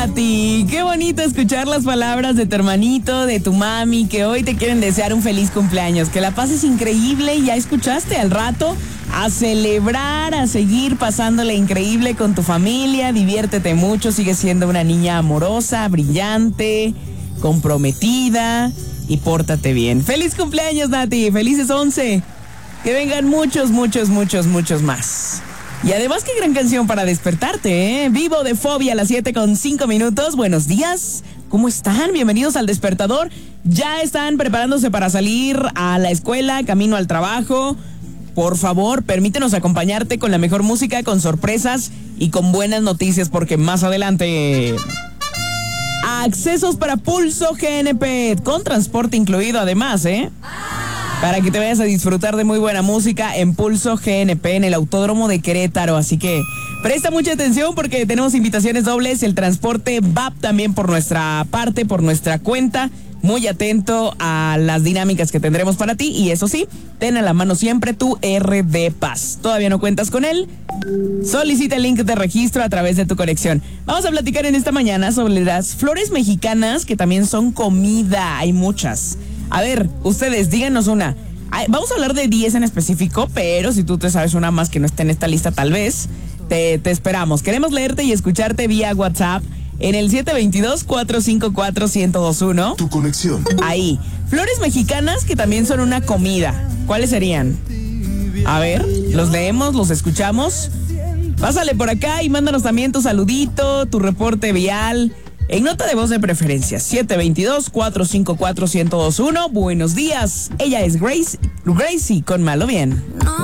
Nati. Qué bonito escuchar las palabras de tu hermanito, de tu mami, que hoy te quieren desear un feliz cumpleaños. Que la pases increíble y ya escuchaste al rato. A celebrar, a seguir pasándola increíble con tu familia. Diviértete mucho, sigue siendo una niña amorosa, brillante, comprometida y pórtate bien. ¡Feliz cumpleaños, Nati! ¡Felices 11! Que vengan muchos, muchos, muchos, muchos más. Y además, qué gran canción para despertarte, ¿eh? Vivo de Fobia a las 7:05. Buenos días, ¿cómo están? Bienvenidos al despertador. Ya están preparándose para salir a la escuela, camino al trabajo. Por favor, permítenos acompañarte con la mejor música, con sorpresas y con buenas noticias, porque más adelante... Accesos para Pulso GNP, con transporte incluido además, ¿eh? Para que te vayas a disfrutar de muy buena música en Pulso GNP en el Autódromo de Querétaro. Así que presta mucha atención porque tenemos invitaciones dobles. El transporte va también por nuestra parte, por nuestra cuenta. Muy atento a las dinámicas que tendremos para ti. Y eso sí, ten a la mano siempre tu RD Paz. ¿Todavía no cuentas con él? Solicita el link de registro a través de tu conexión. Vamos a platicar en esta mañana sobre las flores mexicanas, que también son comida. Hay muchas. A ver, ustedes, díganos una. Vamos a hablar de 10 en específico, pero si tú te sabes una más que no esté en esta lista, tal vez, te esperamos. Queremos leerte y escucharte vía WhatsApp en el 722-454-1021. Tu conexión. Ahí. Flores mexicanas que también son una comida. ¿Cuáles serían? A ver, los leemos, los escuchamos. Pásale por acá y mándanos también tu saludito, tu reporte vial. En nota de voz de preferencia, 722-454-1021. Buenos días. Ella es Gracie con Malo Bien. No